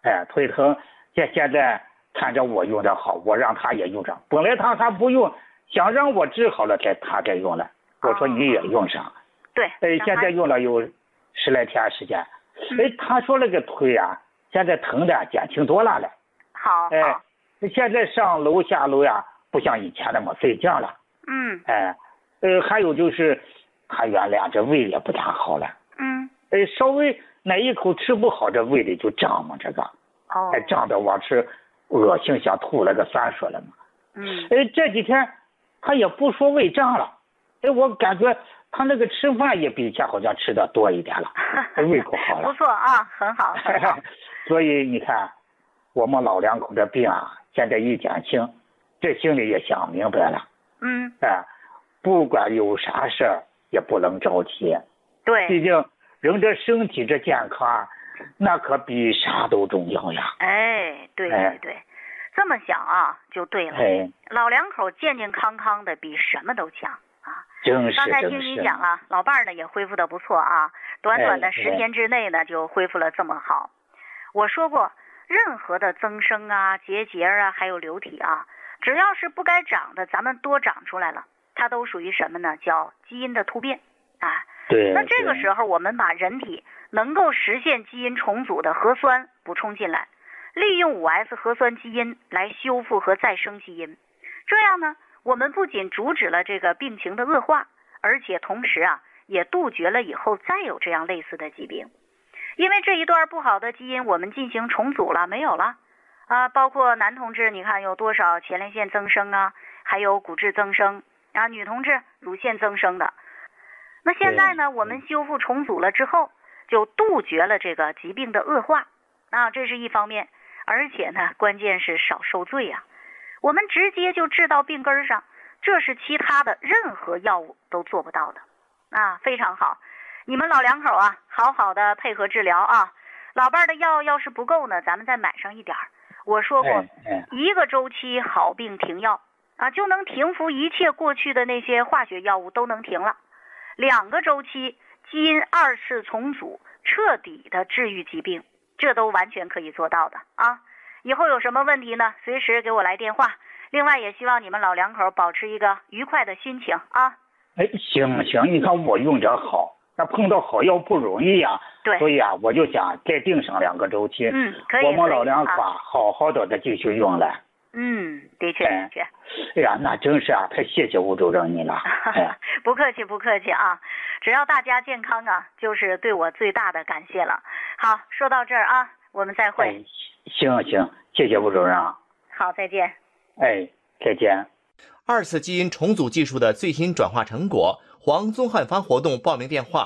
腿疼，现在看着我用的好，我让他也用上。本来他还不用，想让我治好了他才用了。我说你也用上。 对。 现在用了有10来天时间。他说那个腿啊，现在疼的减轻多了。 好。 现在上楼下楼呀，不像以前那么费劲了。还有就是他原来这胃也不大好了。稍微哪一口吃不好，这胃里就胀嘛，这个。胀得往吃，恶心，想吐那个酸水了嘛。这几天他也不说胃胀了。我感觉他那个吃饭也比以前好像吃的多一点了，胃口好了。 不错啊，很好。 所以你看，我们老两口的病啊，现在一减轻，这心里也想明白了。不管有啥事儿也不能着急。 对。 毕竟人的身体这健康，那可比啥都重要呀。 对，这么想啊就对了。老两口健健康康的比什么都强啊。刚才听你讲啊，老伴儿呢也恢复的不错啊，短短的10天之内呢就恢复了这么好。我说过，任何的增生啊、结节啊，还有流体啊，只要是不该长的，咱们多长出来了，它都属于什么呢？叫基因的突变啊。那这个时候我们把人体能够实现基因重组的核酸补充进来，利用5S 核酸基因来修复和再生基因，这样呢，我们不仅阻止了这个病情的恶化，而且同时啊，也杜绝了以后再有这样类似的疾病。因为这一段不好的基因我们进行重组了，没有了啊，包括男同志你看有多少前列腺增生啊，还有骨质增生啊，女同志乳腺增生的。那现在呢，我们修复重组了之后，就杜绝了这个疾病的恶化啊，这是一方面。而且呢，关键是少受罪啊，我们直接就治到病根上，这是其他的任何药物都做不到的啊，非常好。你们老两口啊，好好的配合治疗啊。老伴的药要是不够呢，咱们再买上一点。我说过，1个周期好病停药啊，就能停服一切过去的那些化学药物都能停了。2个周期基因2次重组，彻底的治愈疾病，这都完全可以做到的啊。以后有什么问题呢，随时给我来电话。另外也希望你们老两口保持一个愉快的心情啊。 行，你看我用着好，那碰到好药不容易呀。 对。 所以啊，我就想再定上2个周期。 可以。 我们老两口好好的继续用了。 的确。 哎呀，那真是啊，太谢谢吴主任你了。 不客气啊，只要大家健康啊，就是对我最大的感谢了。好，说到这儿啊，我们再会。 行，谢谢吴主任啊。 好，再见。 再见。 2次基因重组技术的最新转化成果，黄宗汉发活动报名电话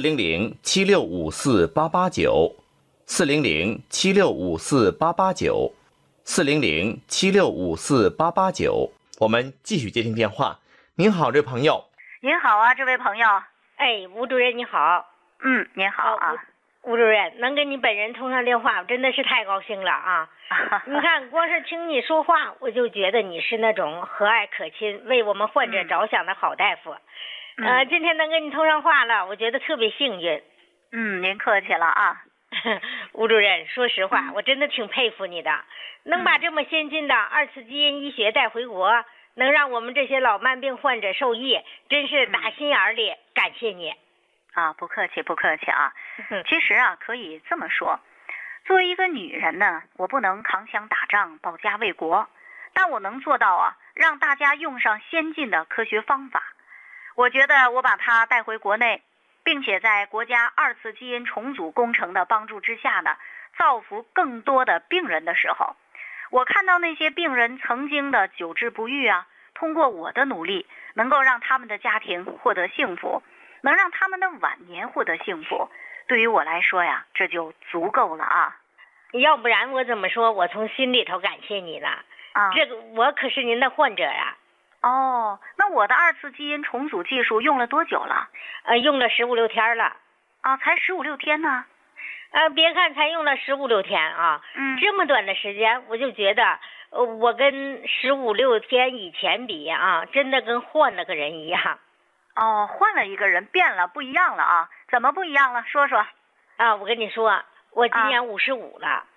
400-7654-889 400-7654-889 400-7654-889。我们继续接听电话。您好，这位朋友。 您好啊，这位朋友。 吴主任你好。 您好啊。 吴主任，能跟你本人通上电话，我真的是太高兴了啊！你看，光是听你说话，我就觉得你是那种和蔼可亲、为我们患者着想的好大夫。今天能跟你通上话了，我觉得特别幸运。 您客气了啊。 吴主任，说实话，我真的挺佩服你的，能把这么先进的2次基因医学带回国，能让我们这些老慢病患者受益，真是打心眼里感谢你。 不客气啊。其实啊，可以这么说，作为一个女人呢，我不能扛枪打仗、保家卫国，但我能做到啊，让大家用上先进的科学方法。我觉得我把它带回国内，并且在国家2次基因重组工程的帮助之下呢，造福更多的病人的时候，我看到那些病人曾经的久治不愈啊，通过我的努力，能够让他们的家庭获得幸福，能让他们的晚年获得幸福，对于我来说呀，这就足够了啊。 要不然我怎么说我从心里头感谢你了啊？这个我可是您的患者呀。 那我的2次基因重组技术用了多久了？ 用了15、16天了。 才15、16天呢？ 别看才用了15、16天啊，这么短的时间，我就觉得我跟15、16天以前比啊，真的跟换了个人一样。 换了一个人，变了，不一样了啊？怎么不一样了？说说。 我跟你说，我今年55了。